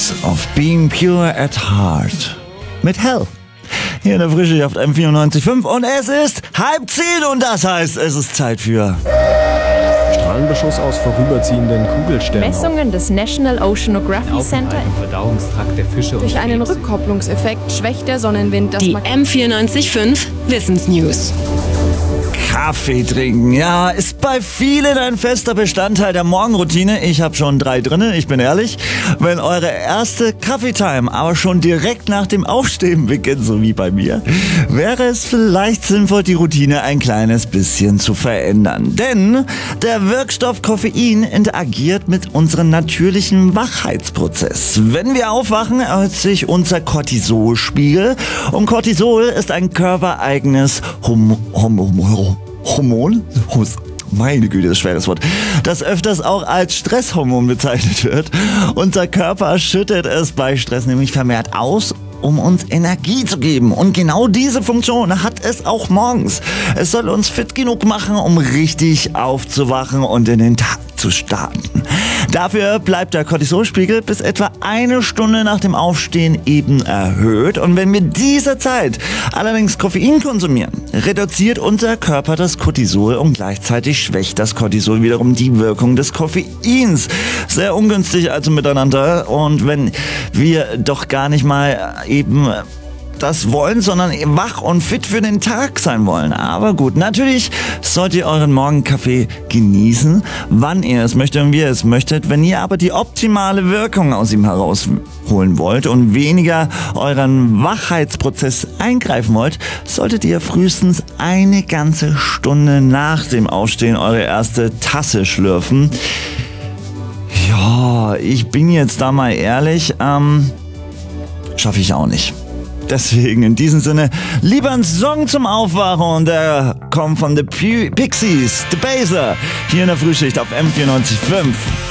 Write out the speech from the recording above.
Sense of Being Pure at Heart mit Hell. Hier in der Frische auf M94.5 und es ist 9:30 und das heißt, es ist Zeit für Strahlenbeschuss aus vorüberziehenden Kugelsternen. Messungen des National Oceanography Center. Im Verdauungstrakt der Fische Durch einen Rückkopplungseffekt schwächt der Sonnenwind das Die M94.5 Wissensnews. Kaffee trinken. Ja, ist bei vielen ein fester Bestandteil der Morgenroutine. Ich habe schon 3 drinne, ich bin ehrlich. Wenn eure erste Kaffeetime aber schon direkt nach dem Aufstehen beginnt, so wie bei mir, wäre es vielleicht sinnvoll, die Routine ein kleines bisschen zu verändern. Denn der Wirkstoff Koffein interagiert mit unserem natürlichen Wachheitsprozess. Wenn wir aufwachen, erhöht sich unser Cortisolspiegel und Cortisol ist ein körpereigenes Hormon? Meine Güte, das ist ein schweres Wort. Das öfters auch als Stresshormon bezeichnet wird. Unser Körper schüttet es bei Stress nämlich vermehrt aus, um uns Energie zu geben. Und genau diese Funktion hat es auch morgens. Es soll uns fit genug machen, um richtig aufzuwachen und in den Tag zu starten. Dafür bleibt der Cortisolspiegel bis etwa 1 Stunde nach dem Aufstehen eben erhöht. Und wenn wir diese Zeit allerdings Koffein konsumieren, reduziert unser Körper das Cortisol und gleichzeitig schwächt das Cortisol wiederum die Wirkung des Koffeins. Sehr ungünstig also miteinander. Und wenn wir doch gar nicht mal eben das wollen, sondern wach und fit für den Tag sein wollen. Aber gut, natürlich sollt ihr euren Morgenkaffee genießen, wann ihr es möchtet und wie ihr es möchtet. Wenn ihr aber die optimale Wirkung aus ihm herausholen wollt und weniger euren Wachheitsprozess eingreifen wollt, solltet ihr frühestens eine ganze Stunde nach dem Aufstehen eure erste Tasse schlürfen. Ja, ich bin jetzt da mal ehrlich, schaffe ich auch nicht. Deswegen in diesem Sinne lieber ein Song zum Aufwachen und der kommt von The Pixies, The Baser, hier in der Frühschicht auf M94.5.